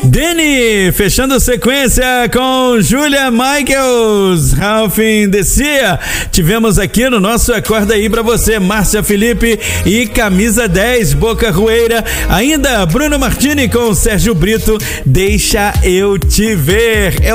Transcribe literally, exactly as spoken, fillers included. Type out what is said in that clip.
Dani, fechando sequência com Julia Michaels, Ralph in the Sea. Tivemos aqui no nosso Acorda Aí pra você, Márcia Felipe e Camisa dez, Boca Rueira. Ainda Bruno Martini com Sérgio Brito, Deixa Eu Te Ver. É